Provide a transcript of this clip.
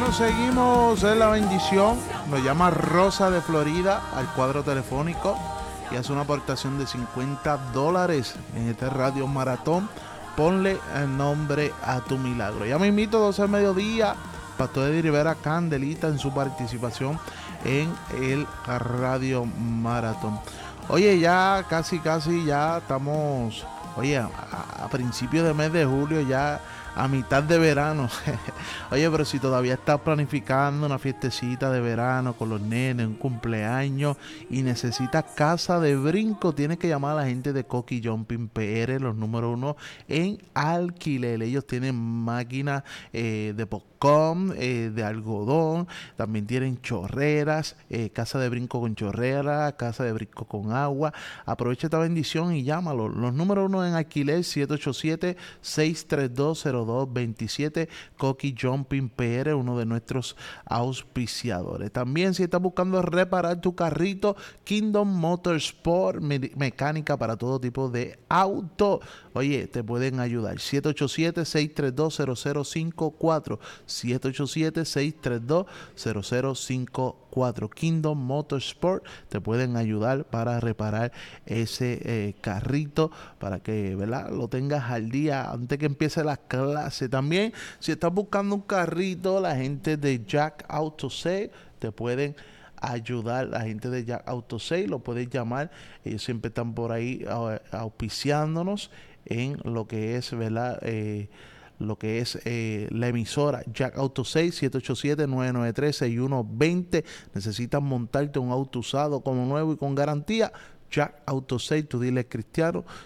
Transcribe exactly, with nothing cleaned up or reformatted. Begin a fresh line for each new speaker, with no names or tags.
Bueno, seguimos en la bendición. Nos llama Rosa de Florida al cuadro telefónico y hace una aportación de cincuenta dólares en este radio maratón. Ponle el nombre a tu milagro. Ya me invito doce al mediodía. Pastor Eddie Rivera Candelita en su participación en el radio maratón. Oye, ya casi, casi, ya estamos, oye, a, a principios de mes de julio, ya a mitad de verano. Oye, pero si todavía estás planificando una fiestecita de verano con los nenes, un cumpleaños y necesitas casa de brinco, tienes que llamar a la gente de Coqui Jumping P R, los número uno en alquiler. Ellos tienen máquinas eh, de popcorn, eh, de algodón, también tienen chorreras, eh, casa de brinco con chorrera, casa de brinco con agua. Aprovecha esta bendición y llámalo. Los número uno en alquiler, siete ocho siete, seis tres dos, cero dos dos siete, Coqui Jumping P R, uno de nuestros auspiciadores. También si estás buscando reparar tu carrito, Kingdom Motorsport, me- mecánica para todo tipo de auto. Oye, te pueden ayudar. siete ocho siete, seis tres dos, cero cero cinco cuatro, siete ocho siete, seis tres dos, cero cero cinco cuatro. Kingdom Motorsport te pueden ayudar para reparar ese eh, carrito, para que, ¿verdad?, lo tengas al día antes que empiece la clase. También si estás buscando un carrito, la gente de Jack Auto Sale te pueden ayudar. La gente de Jack Auto Sale lo puedes llamar, ellos siempre están por ahí uh, auspiciándonos en lo que es, ¿verdad?, eh, lo que es eh, la emisora Jack Auto seis, siete ocho siete, nueve nueve tres, seis uno dos cero. Necesitas montarte un auto usado como nuevo y con garantía. Jack Auto seis, tu dealer cristiano,